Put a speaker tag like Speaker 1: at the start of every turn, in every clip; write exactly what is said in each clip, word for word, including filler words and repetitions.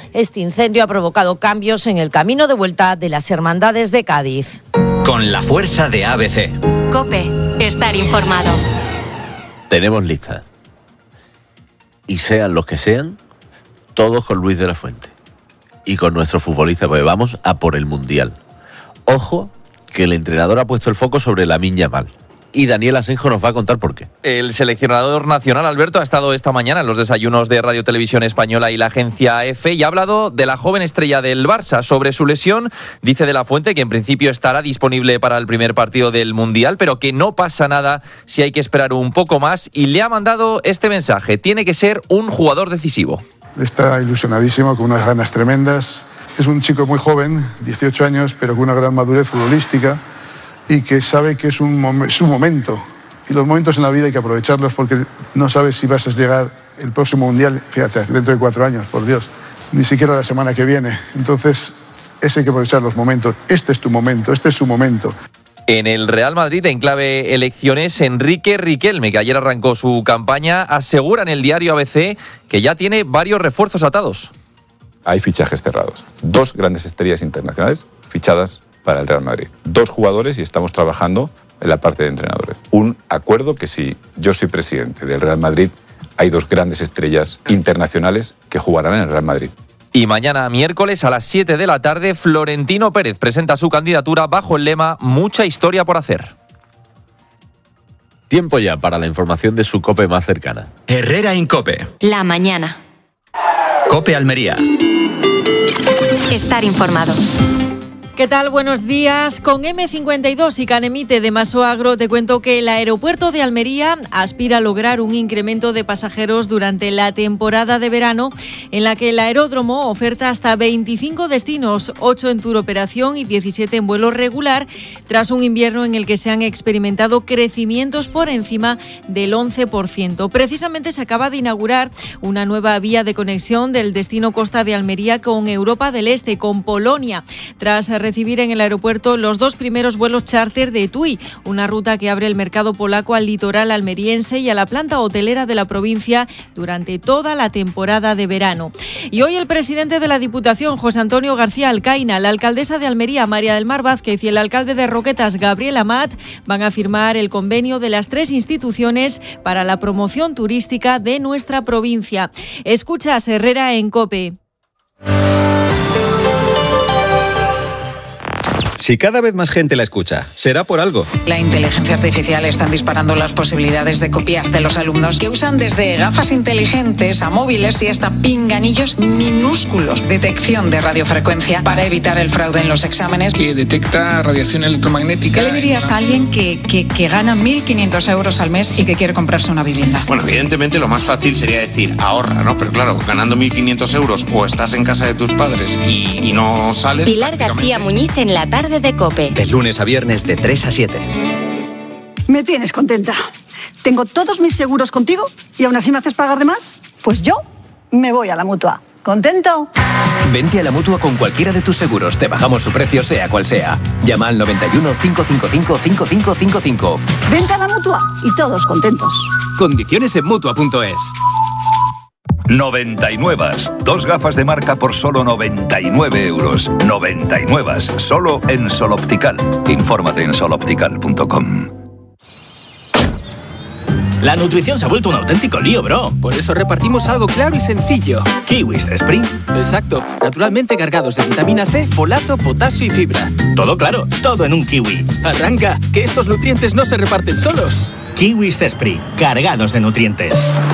Speaker 1: Este incendio ha provocado cambios en el camino de vuelta de las Hermandades de Cádiz.
Speaker 2: Con la fuerza de A B C.
Speaker 3: COPE. Estar informado.
Speaker 4: Tenemos lista. Y sean los que sean, todos con Luis de la Fuente. Y con nuestro futbolista, porque vamos a por el Mundial. Ojo, que el entrenador ha puesto el foco sobre Lamine Yamal. Y Daniel Asenjo nos va a contar por qué.
Speaker 5: El seleccionador nacional, Alberto, ha estado esta mañana en los desayunos de Radio Televisión Española y la agencia EFE y ha hablado de la joven estrella del Barça. Sobre su lesión, dice de la Fuente que en principio estará disponible para el primer partido del Mundial, pero que no pasa nada si hay que esperar un poco más, y le ha mandado este mensaje: tiene que ser un jugador decisivo.
Speaker 6: Está ilusionadísimo, con unas ganas tremendas. Es un chico muy joven, dieciocho años, pero con una gran madurez futbolística, y que sabe que es un mom- su momento. Y los momentos en la vida hay que aprovecharlos, porque no sabes si vas a llegar el próximo Mundial, fíjate, dentro de cuatro años, por Dios, ni siquiera la semana que viene. Entonces, ese hay que aprovechar los momentos. Este es tu momento, este es su momento.
Speaker 5: En el Real Madrid, en clave elecciones, Enrique Riquelme, que ayer arrancó su campaña, asegura en el diario A B C que ya tiene varios refuerzos atados.
Speaker 7: Hay fichajes cerrados. Dos grandes estrellas internacionales fichadas para el Real Madrid. Dos jugadores, y estamos trabajando en la parte de entrenadores. Un acuerdo que, si yo soy presidente del Real Madrid, hay dos grandes estrellas internacionales que jugarán en el Real Madrid.
Speaker 5: Y mañana miércoles a las siete de la tarde, Florentino Pérez presenta su candidatura bajo el lema Mucha historia por hacer.
Speaker 4: Tiempo ya para la información de su COPE más cercana.
Speaker 2: Herrera en COPE.
Speaker 3: La mañana.
Speaker 2: COPE Almería.
Speaker 3: Estar informado.
Speaker 8: ¿Qué tal? Buenos días. Con eme cincuenta y dos y Canemite de Masoagro te cuento que el aeropuerto de Almería aspira a lograr un incremento de pasajeros durante la temporada de verano, en la que el aeródromo oferta hasta veinticinco destinos, ocho en tour operación y diecisiete en vuelo regular, tras un invierno en el que se han experimentado crecimientos por encima del once por ciento. Precisamente se acaba de inaugurar una nueva vía de conexión del destino Costa de Almería con Europa del Este, con Polonia, tras recibir en el aeropuerto los dos primeros vuelos charter de TUI, una ruta que abre el mercado polaco al litoral almeriense y a la planta hotelera de la provincia durante toda la temporada de verano. Y hoy el presidente de la Diputación, José Antonio García Alcaina, la alcaldesa de Almería, María del Mar Vázquez, y el alcalde de Roquetas, Gabriel Amat, van a firmar el convenio de las tres instituciones para la promoción turística de nuestra provincia. Escuchas Herrera en COPE.
Speaker 9: Si cada vez más gente la escucha, será por algo.
Speaker 10: La inteligencia artificial está disparando las posibilidades de copiar de los alumnos, que usan desde gafas inteligentes a móviles y hasta pinganillos minúsculos. Detección de radiofrecuencia para evitar el fraude en los exámenes.
Speaker 11: Que detecta radiación electromagnética.
Speaker 10: ¿Qué le dirías a alguien que, que, que gana mil quinientos euros al mes y que quiere comprarse una vivienda?
Speaker 11: Bueno, evidentemente lo más fácil sería decir ahorra, ¿no? Pero claro, ganando mil quinientos euros o estás en casa de tus padres y, y no sales...
Speaker 3: Pilar García Muñiz en la tarde de COPE.
Speaker 2: De lunes a viernes de tres a siete.
Speaker 12: Me tienes contenta. Tengo todos mis seguros contigo y aún así me haces pagar de más. Pues yo me voy a la Mutua. ¿Contento?
Speaker 2: Vente a la Mutua con cualquiera de tus seguros. Te bajamos su precio, sea cual sea. Llama al noventa y uno, cinco cinco cinco, cinco cinco cinco cinco.
Speaker 12: Vente a la Mutua y todos contentos.
Speaker 2: Condiciones en Mutua punto es.
Speaker 13: noventa y nueve. Dos gafas de marca por solo noventa y nueve euros. noventa y nueve. Solo en Sol Optical. Infórmate en sol optical punto com.
Speaker 14: La nutrición se ha vuelto un auténtico lío, bro. Por eso repartimos algo claro y sencillo. Kiwis Spring. Exacto. Naturalmente cargados de vitamina C, folato, potasio y fibra. Todo claro, todo en un kiwi. Arranca, que estos nutrientes no se reparten solos.
Speaker 15: Kiwis Esprit, cargados de nutrientes.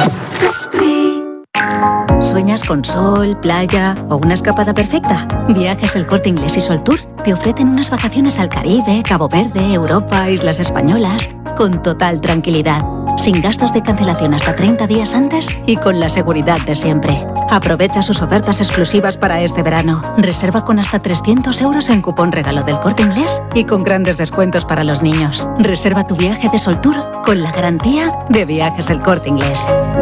Speaker 16: ¿Sueñas con sol, playa o una escapada perfecta? Viajes El Corte Inglés y Sol Tour te ofrecen unas vacaciones al Caribe, Cabo Verde, Europa, Islas Españolas, con total tranquilidad, sin gastos de cancelación hasta treinta días antes y con la seguridad de siempre. Aprovecha sus ofertas exclusivas para este verano. Reserva con hasta trescientos euros en cupón regalo del Corte Inglés y con grandes descuentos para los niños. Reserva tu viaje de Sol Tour con la garantía de Viajes El Corte Inglés.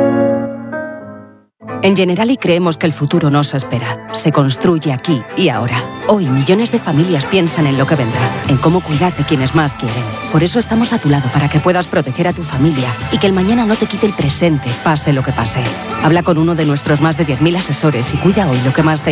Speaker 17: En Generali creemos que el futuro no se espera, se construye aquí y ahora. Hoy millones de familias piensan en lo que vendrá, en cómo cuidar de quienes más quieren. Por eso estamos a tu lado para que puedas proteger a tu familia y que el mañana no te quite el presente, pase lo que pase. Habla con uno de nuestros más de diez mil asesores y cuida hoy lo que más te